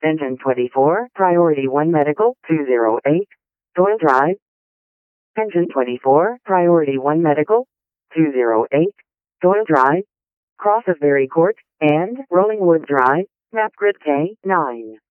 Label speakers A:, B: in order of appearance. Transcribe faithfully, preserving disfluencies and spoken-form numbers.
A: Engine twenty-four, Priority one Medical, two oh eight, Doyle Drive. Engine twenty-four, Priority one Medical, two oh eight, Doyle Drive, Cross of Berry Court, and Rollingwood Drive, Map Grid K nine.